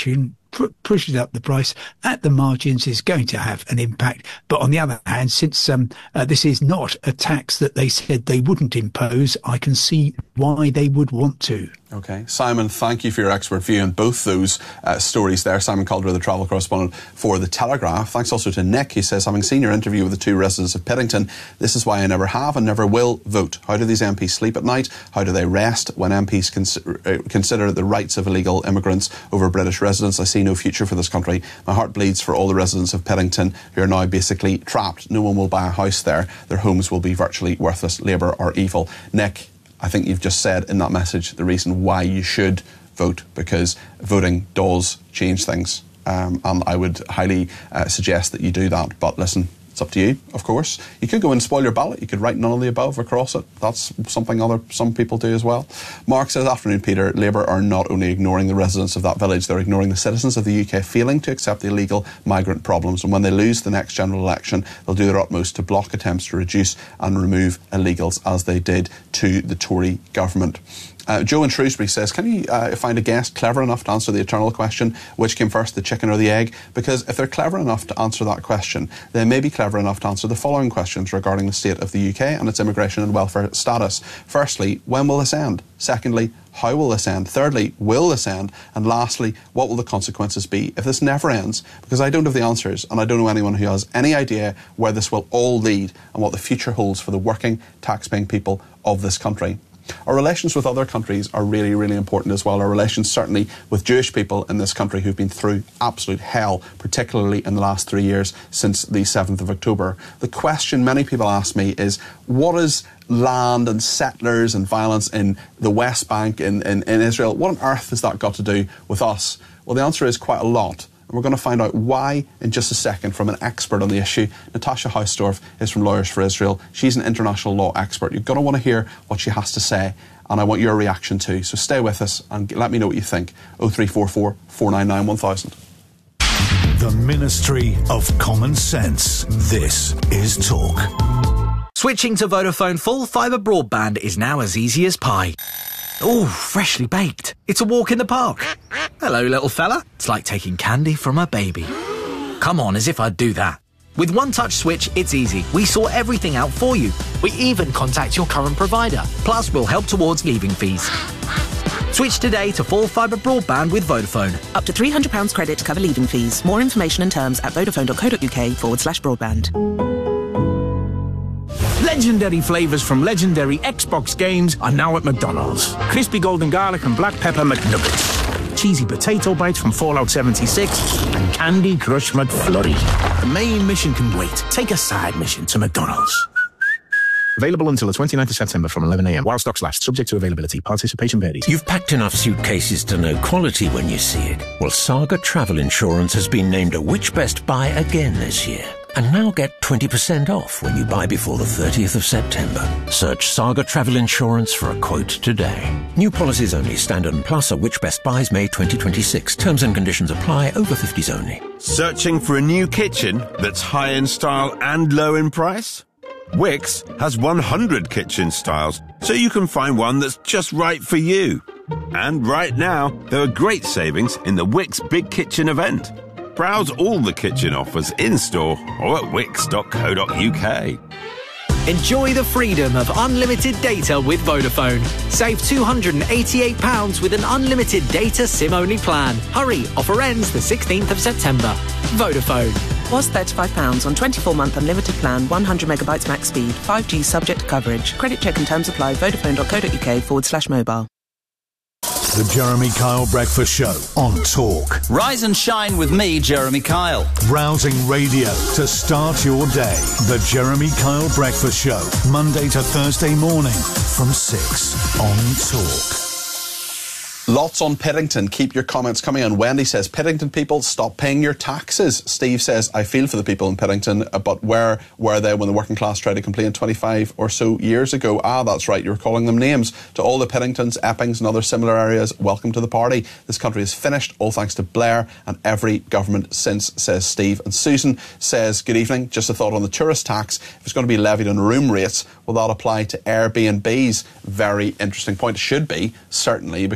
pr- pushes up the price at the margins is going to have an impact. But on the other hand, since um, uh, this is not a tax that they said they wouldn't impose, I can see why they would want to. OK. Simon, thank you for your expert view on both those uh, stories there. Simon Calder, the travel correspondent for The Telegraph. Thanks also to Nick. He says, having seen your interview with the two residents of Piddington, this is why I never have and never will vote. How do these M Ps sleep at night? How do they rest when M Ps cons- uh, consider the rights of illegal immigrants over British residents? I see no future for this country. My heart bleeds for all the residents of Piddington who are now basically trapped. No one will buy a house there. Their homes will be virtually worthless. Labour are evil. Nick, I think you've just said in that message the reason why you should vote, because voting does change things. Um, and I would highly uh, suggest that you do that. But listen, it's up to you, of course. You could go and spoil your ballot. You could write none of the above across it. That's something other some people do as well. Mark says, afternoon, Peter. Labour are not only ignoring the residents of that village, they're ignoring the citizens of the U K, failing to accept the illegal migrant problems. And when they lose the next general election, they'll do their utmost to block attempts to reduce and remove illegals, as they did to the Tory government. Uh, Joe in Shrewsbury says, can you uh, find a guest clever enough to answer the eternal question, which came first, the chicken or the egg? Because if they're clever enough to answer that question, they may be clever enough to answer the following questions regarding the state of the U K and its immigration and welfare status. Firstly, when will this end? Secondly, how will this end? Thirdly, will this end? And lastly, what will the consequences be if this never ends? Because I don't have the answers, and I don't know anyone who has any idea where this will all lead and what the future holds for the working, tax-paying people of this country. Our relations with other countries are really, really important as well. Our relations certainly with Jewish people in this country who've been through absolute hell, particularly in the last three years since the seventh of October. The question many people ask me is, what is land and settlers and violence in the West Bank, in, in, in Israel, what on earth has that got to do with us? Well, the answer is quite a lot. And we're going to find out why in just a second from an expert on the issue. Natasha Hausdorff is from Lawyers for Israel. She's an international law expert. You're going to want to hear what she has to say, and I want your reaction too. So stay with us and let me know what you think. oh three four four, four nine nine, one thousand. The Ministry of Common Sense. This is Talk. Switching to Vodafone full fibre broadband is now as easy as pie. Ooh, freshly baked. It's a walk in the park. Hello, little fella. It's like taking candy from a baby. Come on, as if I'd do that. With One Touch Switch, it's easy. We sort everything out for you. We even contact your current provider. Plus, we'll help towards leaving fees. Switch today to full fibre broadband with Vodafone. Up to three hundred pounds credit to cover leaving fees. More information and terms at vodafone.co.uk forward slash broadband. Legendary flavours from legendary Xbox games are now at McDonald's. Crispy golden garlic and black pepper McNuggets. Cheesy potato bites from Fallout seventy-six. And Candy Crush McFlurry. The main mission can wait. Take a side mission to McDonald's. Available until the twenty-ninth of September from eleven a m while stocks last. Subject to availability. Participation varies. You've packed enough suitcases to know quality when you see it. Well, Saga Travel Insurance has been named a Which Best Buy again this year. And now get twenty percent off when you buy before the thirtieth of September. Search Saga Travel Insurance for a quote today. New policies only. Standard and Plus are Which Best Buys May twenty twenty-six. Terms and conditions apply. Over fifties only. Searching for a new kitchen that's high in style and low in price? Wix has one hundred kitchen styles, so you can find one that's just right for you. And right now, there are great savings in the Wix Big Kitchen event. Browse all the kitchen offers in-store or at wix dot co dot uk. Enjoy the freedom of unlimited data with Vodafone. Save two hundred eighty-eight pounds with an unlimited data SIM-only plan. Hurry, offer ends the sixteenth of September. Vodafone. Was thirty-five pounds on twenty-four month unlimited plan, one hundred megabytes max speed, five G subject to coverage. Credit check and terms apply. Vodafone.co.uk forward slash mobile. The Jeremy Kyle Breakfast Show on Talk. Rise and shine with me, Jeremy Kyle. Rousing radio to start your day. The Jeremy Kyle Breakfast Show, Monday to Thursday morning from six on Talk. Lots on Piddington. Keep your comments coming in. Wendy says, Piddington people, stop paying your taxes. Steve says, I feel for the people in Piddington, but where were they when the working class tried to complain twenty-five or so years ago? Ah, that's right, you're calling them names. To all the Piddingtons, Eppings and other similar areas, welcome to the party. This country is finished, all thanks to Blair and every government since, says Steve. And Susan says, good evening, just a thought on the tourist tax. If it's going to be levied on room rates, will that apply to Airbnbs? Very interesting point. It should be, certainly, because there's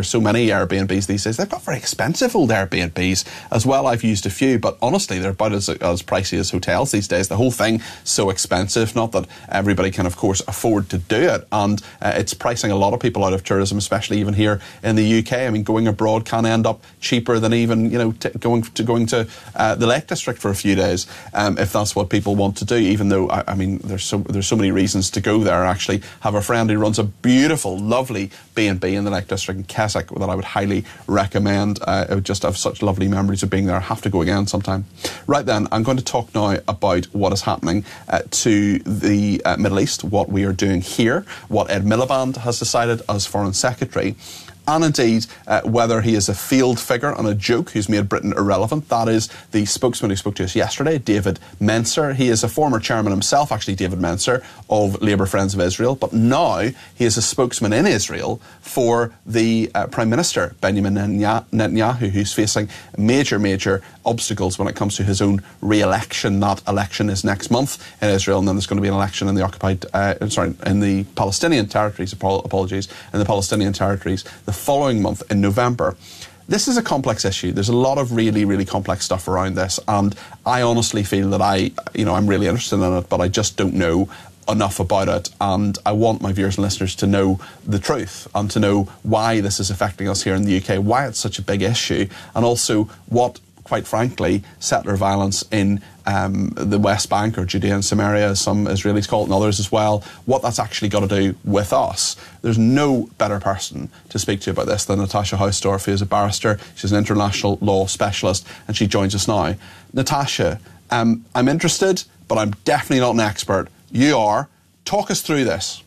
so many Airbnbs these days. They've got very expensive old Airbnbs as well. I've used a few, but honestly, they're about as, as pricey as hotels these days. The whole thing so expensive. Not that everybody can, of course, afford to do it, and uh, it's pricing a lot of people out of tourism, especially even here in the U K. I mean, going abroad can end up cheaper than even, you know, t- going to going to uh, the Lake District for a few days, um, if that's what people want to do. Even though, I, I mean, there's so there's so many reasons to go there. I actually have a friend who runs a beautiful, lovely B and B in the Lake District in Keswick that I would highly recommend. Uh, I would just have such lovely memories of being there. I have to go again sometime. Right then, I'm going to talk now about what is happening uh, to the uh, Middle East, what we are doing here, what Ed Miliband has decided as Foreign Secretary, and indeed uh, whether he is a field figure and a joke who's made Britain irrelevant. That is the spokesman who spoke to us yesterday, David Mencer. He is a former chairman himself, actually, David Mencer, of Labour Friends of Israel, but now he is a spokesman in Israel for the uh, Prime Minister, Benjamin Netanyahu, who's facing major, major obstacles when it comes to his own re-election. That election is next month in Israel, and then there's going to be an election in the occupied, uh, sorry, in the Palestinian territories, apologies, in the Palestinian territories, the following month in November. This is a complex issue. There's a lot of really, really complex stuff around this, and I honestly feel that I, you know, I'm really interested in it, but I just don't know enough about it, and I want my viewers and listeners to know the truth and to know why this is affecting us here in the U K, why it's such a big issue, and also what, quite frankly, settler violence in um, the West Bank, or Judea and Samaria, as some Israelis call it, and others as well, what that's actually got to do with us. There's no better person to speak to about this than Natasha Hausdorff, who is a barrister. She's an international law specialist, and she joins us now. Natasha, um, I'm interested, but I'm definitely not an expert. You are. Talk us through this.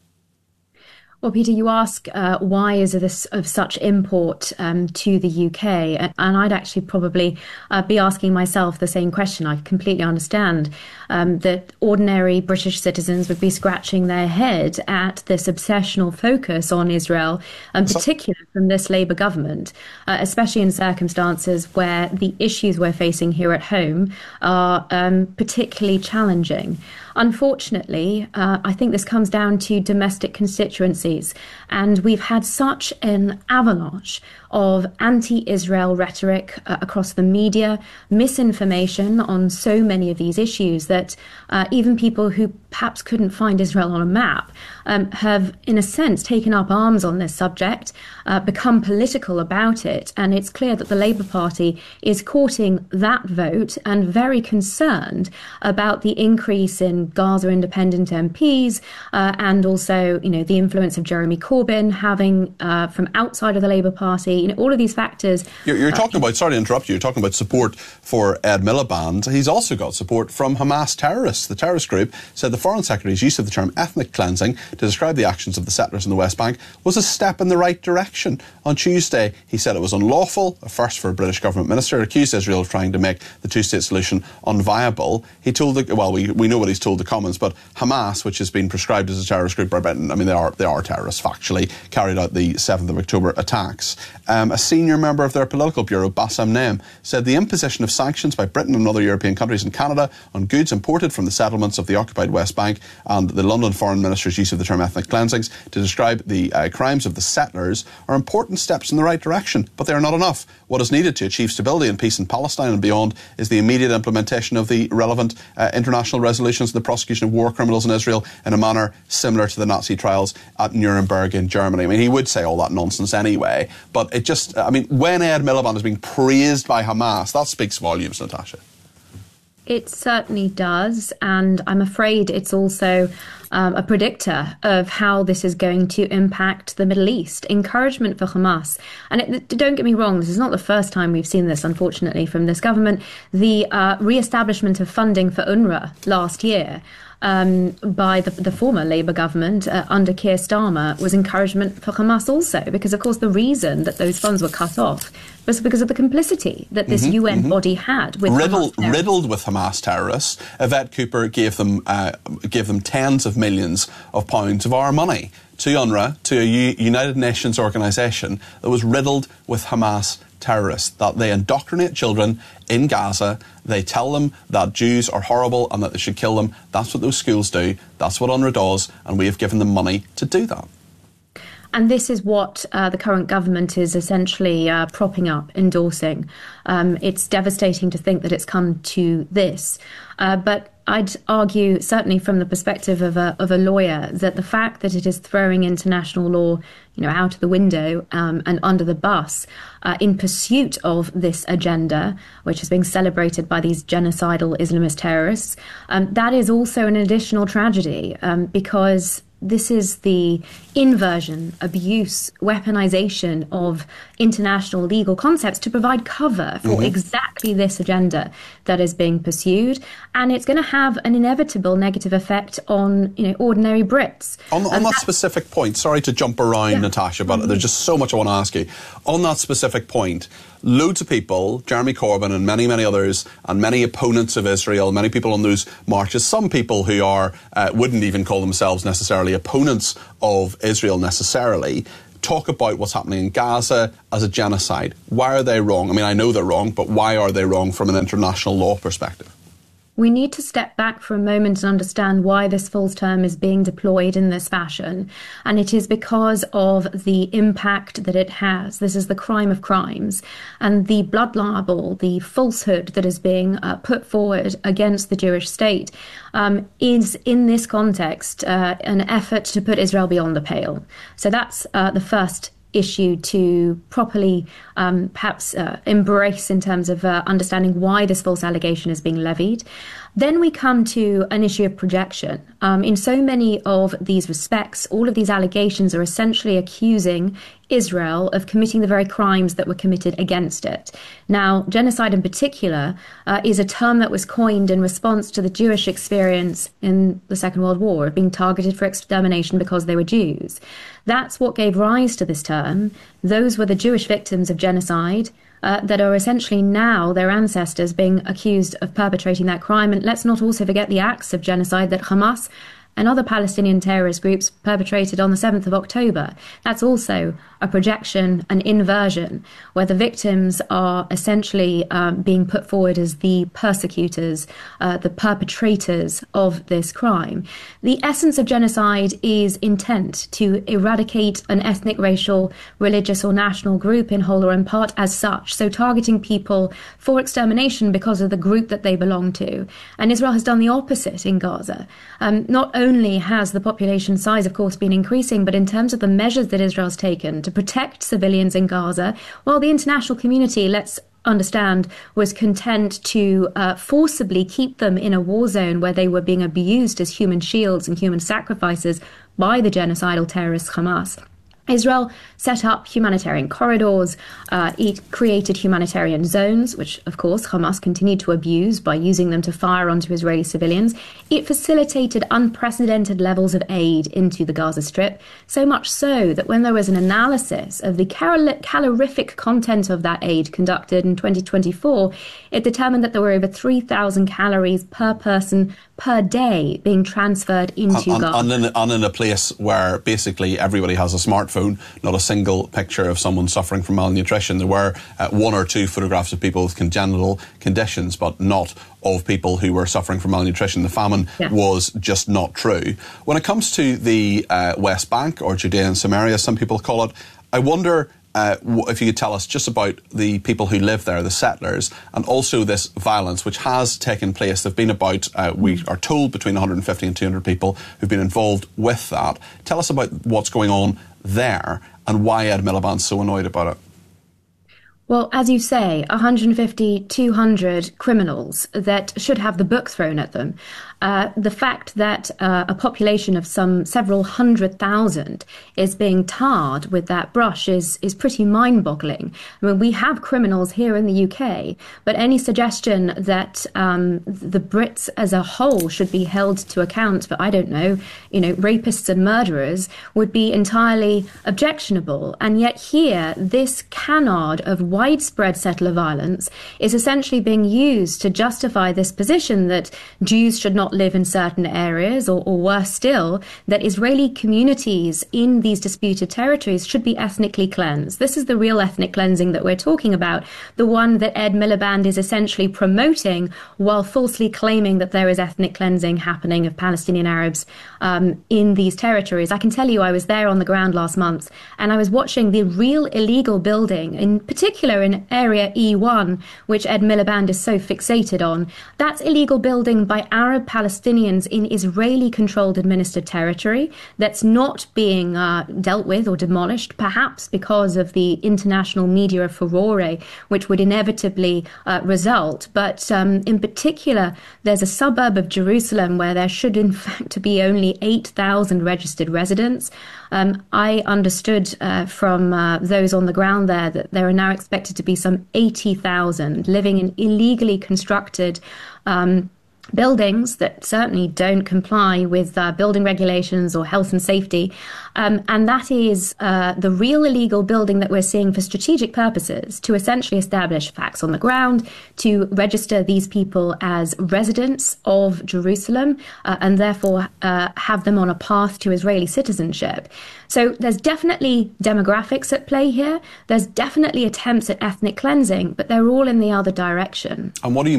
Well, Peter, you ask uh, why is this of such import um, to the U K? And I'd actually probably uh, be asking myself the same question. I completely understand um, that ordinary British citizens would be scratching their head at this obsessional focus on Israel, and particularly from this Labour government, uh, especially in circumstances where the issues we're facing here at home are um, particularly challenging. Unfortunately, uh, I think this comes down to domestic constituencies, and we've had such an avalanche of anti-Israel rhetoric uh, across the media, misinformation on so many of these issues that uh, even people who perhaps couldn't find Israel on a map um, have, in a sense, taken up arms on this subject, uh, become political about it. And it's clear that the Labour Party is courting that vote and very concerned about the increase in Gaza independent M Ps uh, and also, you know, the influence of Jeremy Corbyn having uh, from outside of the Labour Party. You know, all of these factors. You're, you're talking uh, about, sorry to interrupt you, you're talking about support for Ed Miliband. He's also got support from Hamas terrorists. The terrorist group said the Foreign Secretary's use of the term ethnic cleansing to describe the actions of the settlers in the West Bank was a step in the right direction. On Tuesday, he said it was unlawful, a first for a British government minister, accused Israel of trying to make the two-state solution unviable. He told, the, well, we, we know what he's told the Commons, but Hamas, which has been prescribed as a terrorist group by Britain, I mean, they are, they are terrorists, factually, carried out the seventh of October attacks. Um, a senior member of their political bureau, Bassem Naim, said the imposition of sanctions by Britain and other European countries and Canada on goods imported from the settlements of the occupied West Bank and the London Foreign Minister's use of the term ethnic cleansings to describe the uh, crimes of the settlers are important steps in the right direction, but they are not enough. What is needed to achieve stability and peace in Palestine and beyond is the immediate implementation of the relevant uh, international resolutions and the prosecution of war criminals in Israel in a manner similar to the Nazi trials at Nuremberg in Germany. I mean, he would say all that nonsense anyway, but it just, I mean, when Ed Miliband is being praised by Hamas, that speaks volumes, Natasha. It certainly does, and I'm afraid it's also um, a predictor of how this is going to impact the Middle East. Encouragement for Hamas. And it, don't get me wrong, this is not the first time we've seen this, unfortunately, from this government. The uh, re-establishment of funding for UNRWA last year Um, by the, the former Labour government uh, under Keir Starmer was encouragement for Hamas also, because, of course, the reason that those funds were cut off was because of the complicity that this mm-hmm, U N mm-hmm. body had with riddled, Hamas riddled with Hamas terrorists. Yvette Cooper gave them uh, gave them tens of millions of pounds of our money to UNRWA, to a U- United Nations organisation that was riddled with Hamas terrorists, that they indoctrinate children in Gaza. They tell them that Jews are horrible and that they should kill them. That's what those schools do. That's what UNRWA does, and we have given them money to do that. And this is what uh, the current government is essentially uh, propping up, endorsing. Um, it's devastating to think that it's come to this. Uh, but I'd argue, certainly from the perspective of a, of a lawyer, that the fact that it is throwing international law, you know, out of the window um, and under the bus uh, in pursuit of this agenda, which is being celebrated by these genocidal Islamist terrorists, um, that is also an additional tragedy um, because this is the inversion, abuse, weaponization of international legal concepts to provide cover for mm-hmm. exactly this agenda that is being pursued. And it's going to have an inevitable negative effect on, you know, ordinary Brits. On, on that specific point, sorry to jump around, yeah. Natasha, but mm-hmm. there's just so much I want to ask you. On that specific point, loads of people, Jeremy Corbyn and many, many others, and many opponents of Israel, many people on those marches, some people who are uh, wouldn't even call themselves necessarily opponents of Israel necessarily, talk about what's happening in Gaza as a genocide. Why are they wrong? I mean, I know they're wrong, but why are they wrong from an international law perspective? We need to step back for a moment and understand why this false term is being deployed in this fashion. And it is because of the impact that it has. This is the crime of crimes. And the blood libel, the falsehood that is being uh, put forward against the Jewish state um, is, in this context, uh, an effort to put Israel beyond the pale. So that's uh, the first issue to properly um, perhaps uh, embrace in terms of uh, understanding why this false allegation is being levied. Then we come to an issue of projection. Um, in so many of these respects, all of these allegations are essentially accusing Israel of committing the very crimes that were committed against it. Now, genocide in particular uh, is a term that was coined in response to the Jewish experience in the Second World War, of being targeted for extermination because they were Jews. That's what gave rise to this term. Those were the Jewish victims of genocide uh, that are essentially now their ancestors being accused of perpetrating that crime. And let's not also forget the acts of genocide that Hamas and other Palestinian terrorist groups perpetrated on the seventh of October. That's also a projection, an inversion, where the victims are essentially um, being put forward as the persecutors, uh, the perpetrators of this crime. The essence of genocide is intent to eradicate an ethnic, racial, religious or national group in whole or in part as such, so targeting people for extermination because of the group that they belong to. And Israel has done the opposite in Gaza. Um, not only has the population size, of course, been increasing, but in terms of the measures that Israel's taken to protect civilians in Gaza, while the international community, let's understand, was content to uh, forcibly keep them in a war zone where they were being abused as human shields and human sacrifices by the genocidal terrorist Hamas. Israel set up humanitarian corridors, uh, it created humanitarian zones, which, of course, Hamas continued to abuse by using them to fire onto Israeli civilians. It facilitated unprecedented levels of aid into the Gaza Strip, so much so that when there was an analysis of the cal- calorific content of that aid conducted in twenty twenty-four, it determined that there were over three thousand calories per person per day being transferred into and, Gaza. And in, and in a place where basically everybody has a smartphone, not a single picture of someone suffering from malnutrition. There were uh, one or two photographs of people with congenital conditions, but not of people who were suffering from malnutrition. The famine yeah. was just not true. When it comes to the uh, West Bank, or Judea and Samaria, some people call it, I wonder Uh, if you could tell us just about the people who live there, the settlers, and also this violence which has taken place. There have been about, uh, we are told, between one hundred fifty and two hundred people who've been involved with that. Tell us about what's going on there and why Ed Miliband's so annoyed about it. Well, as you say, one hundred fifty, two hundred criminals that should have the book thrown at them. Uh, the fact that uh, a population of some several hundred thousand is being tarred with that brush is is pretty mind-boggling. I mean, we have criminals here in the U K, but any suggestion that um, the Brits as a whole should be held to account for, I don't know, you know, rapists and murderers would be entirely objectionable. And yet here, this canard of widespread settler violence is essentially being used to justify this position that Jews should not live in certain areas, or, or worse still, that Israeli communities in these disputed territories should be ethnically cleansed. This is the real ethnic cleansing that we're talking about, the one that Ed Miliband is essentially promoting while falsely claiming that there is ethnic cleansing happening of Palestinian Arabs um, in these territories. I can tell you I was there on the ground last month, and I was watching the real illegal building, in particular in Area E one, which Ed Miliband is so fixated on. That's illegal building by Arab Palestinians in Israeli-controlled administered territory that's not being uh, dealt with or demolished, perhaps because of the international media furore, which would inevitably uh, result. But um, in particular, there's a suburb of Jerusalem where there should in fact be only eight thousand registered residents. Um, I understood uh, from uh, those on the ground there that there are now expected to be some eighty thousand living in illegally constructed um, buildings that certainly don't comply with uh, building regulations or health and safety. Um, and that is uh, the real illegal building that we're seeing for strategic purposes, to essentially establish facts on the ground, to register these people as residents of Jerusalem, uh, and therefore uh, have them on a path to Israeli citizenship. So there's definitely demographics at play here. There's definitely attempts at ethnic cleansing, but they're all in the other direction. And what do you